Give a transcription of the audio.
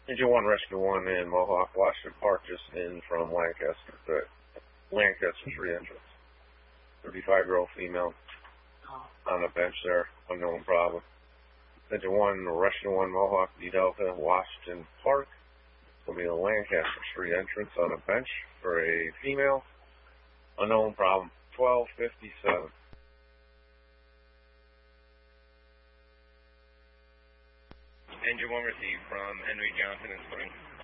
Engine 1, Rescue 1 in Mohawk, Washington Park, just in from Lancaster. The Lancaster Street entrance. 35-year-old female on a bench there, unknown problem. Engine 1, Rescue 1, Mohawk, D Delta, Washington Park. It's going to be the Lancaster Street entrance on a bench for a female, unknown problem. 12:57. Engine 1 received from Henry Johnson in Spring.